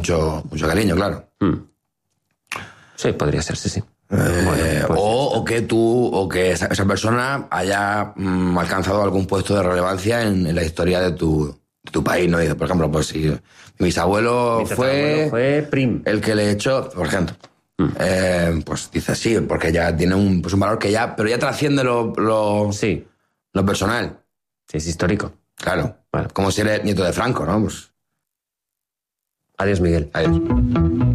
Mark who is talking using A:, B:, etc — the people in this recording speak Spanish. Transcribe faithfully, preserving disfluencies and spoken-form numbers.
A: mucho, mucho cariño, claro.
B: Mm. Sí, podría ser, sí, sí.
A: Eh,
B: Bueno, pues
A: o,
B: ya
A: o que tú, o que esa, esa persona haya mm, alcanzado algún puesto de relevancia en, en la historia de tu, de tu país, ¿no? Dice, por ejemplo, pues si mi bisabuelo
B: Mi
A: fue,
B: tatarabuelo fue prim.
A: el que le echó, por ejemplo,
B: Mm.
A: eh, pues dice sí, porque ya tiene un, pues un valor que ya, pero ya trasciende lo, lo,
B: Sí,
A: lo personal,
B: sí, es histórico.
A: claro.
B: Vale.
A: Como si eres nieto de Franco, ¿no? Pues,
B: Adiós, Miguel.
A: adiós.